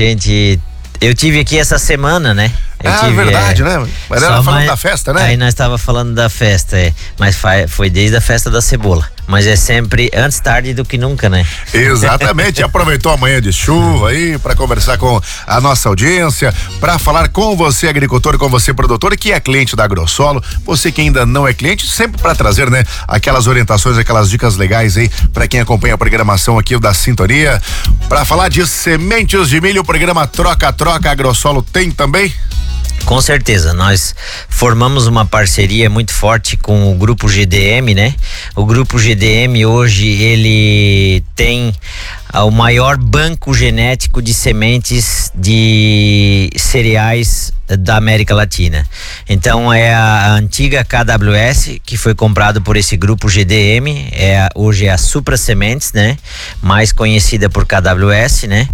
Eu tive aqui essa semana, né? Verdade, né? Mas ela falando da festa, né? Aí nós estava falando da festa, mas foi desde a festa da cebola. Mas é sempre antes tarde do que nunca, né? Exatamente. Aproveitou a manhã de chuva aí para conversar com a nossa audiência, para falar com você, agricultor, com você, produtor, que é cliente da Agrosolo. Você que ainda não é cliente, sempre para trazer, né, aquelas orientações, aquelas dicas legais aí para quem acompanha a programação aqui da Sintonia. Para falar de sementes de milho, o programa Troca-Troca Agrosolo tem também? Com certeza, nós formamos uma parceria muito forte com o Grupo GDM, né? O Grupo GDM hoje, ele tem o maior banco genético de sementes de cereais da América Latina. Então é a antiga KWS, que foi comprado por esse grupo GDM, hoje é a Supra Sementes, né? Mais conhecida por KWS, né?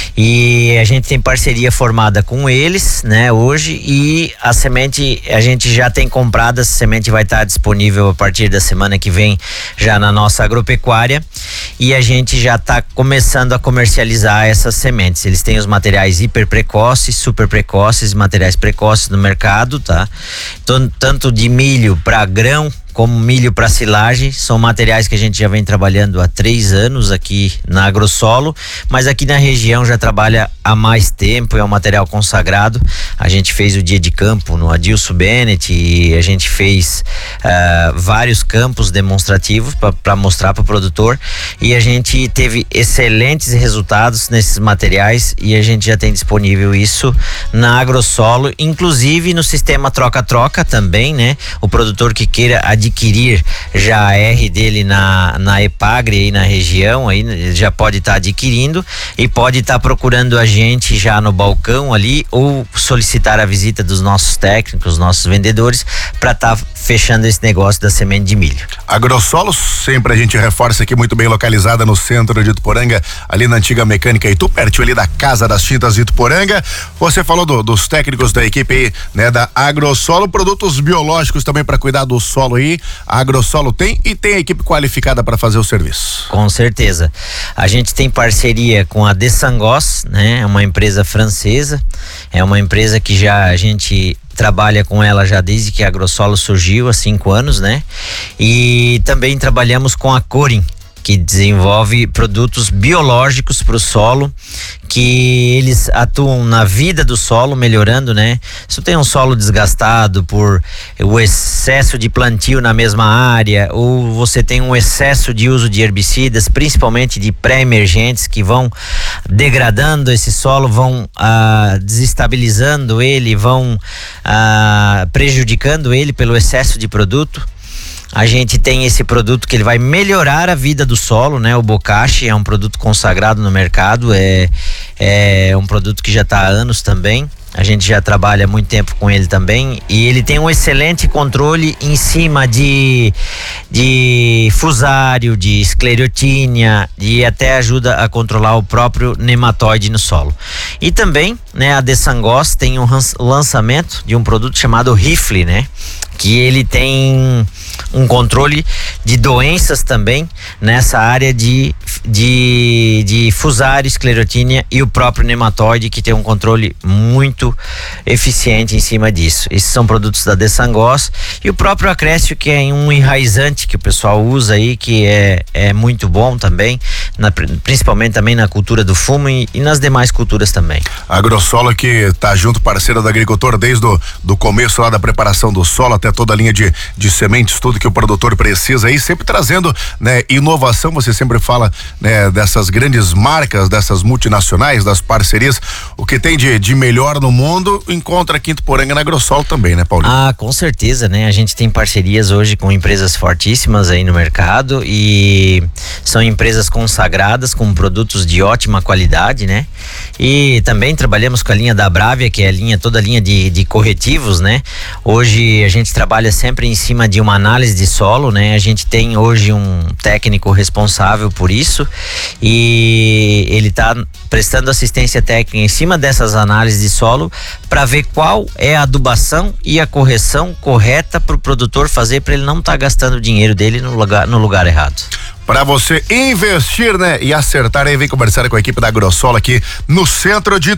E a gente tem parceria formada com eles, né? Hoje, e a semente a gente já tem comprada, a semente vai estar disponível a partir da semana que vem já na nossa agropecuária, e a gente já está começando a comercializar essas sementes. Eles têm os materiais hiper precoces, super precoces, materiais precoces no mercado, tá? Tanto de milho para grão como milho para silagem, são materiais que a gente já vem trabalhando há 3 anos aqui na Agrosolo, mas aqui na região já trabalha há mais tempo, é um material consagrado. A gente fez o dia de campo no Adilson Bennett e a gente fez vários campos demonstrativos para mostrar para o produtor, e a gente teve excelentes resultados nesses materiais, e a gente já tem disponível isso na Agrosolo, inclusive no sistema troca-troca também, né? O produtor que queira adquirir já a R dele na Epagre aí na região, aí já pode estar adquirindo e pode estar procurando a gente já no balcão ali, ou solicitar a visita dos nossos técnicos, nossos vendedores, para estar fechando esse negócio da semente de milho. Agrosolo, sempre a gente reforça aqui, muito bem localizada no centro de Ituporanga, ali na antiga Mecânica Itu, pertinho ali da Casa das Tintas de Ituporanga. Você falou dos técnicos da equipe aí, né, da Agrosolo, produtos biológicos também para cuidar do solo aí. A Agrosolo tem, e tem a equipe qualificada para fazer o serviço. Com certeza. A gente tem parceria com a Desangos, né? É uma empresa francesa, é uma empresa que a gente trabalha com ela já desde que a Agrosolo surgiu, há 5 anos, né? E também trabalhamos com a Corin, que desenvolve produtos biológicos para o solo, que eles atuam na vida do solo, melhorando, né? Se tem um solo desgastado por o excesso de plantio na mesma área, ou você tem um excesso de uso de herbicidas, principalmente de pré-emergentes, que vão degradando esse solo, vão desestabilizando ele, vão prejudicando ele pelo excesso de produto. A gente tem esse produto que ele vai melhorar a vida do solo, né? O Bokashi é um produto consagrado no mercado, é um produto que já está há anos também. A gente já trabalha há muito tempo com ele também, e ele tem um excelente controle em cima de fusário, de esclerotínia, e até ajuda a controlar o próprio nematóide no solo. E também, né, a Desangos tem um lançamento de um produto chamado Rifle, né? Que ele tem um controle de doenças também nessa área de fusário, esclerotínia e o próprio nematóide, que tem um controle muito eficiente em cima disso. Esses são produtos da Desangos, e o próprio Acréscio, que é um enraizante que o pessoal usa aí, que é muito bom também, principalmente também na cultura do fumo e nas demais culturas também. A Agrosolo, que tá junto, parceira do agricultor desde do começo lá da preparação do solo até toda a linha de sementes, tudo que o produtor precisa aí, sempre trazendo, né, inovação. Você sempre fala, né, dessas grandes marcas, dessas multinacionais, das parcerias, o que tem de melhor no mundo, encontra aqui em Ituporanga na Agrosolo também, né, Paulinho? Com certeza, né? A gente tem parcerias hoje com empresas fortíssimas aí no mercado, e são empresas consagradas com produtos de ótima qualidade, né? E também trabalhamos com a linha da Bravia, que é toda a linha de corretivos, né? Hoje a gente trabalha sempre em cima de uma análise de solo, né? A gente tem hoje um técnico responsável por isso, e ele está prestando assistência técnica em cima dessas análises de solo para ver qual é a adubação e a correção correta para o produtor fazer, para ele não estar gastando o dinheiro dele no lugar errado. Para você investir, né, e acertar aí, vem conversar com a equipe da Agrosolo aqui no centro de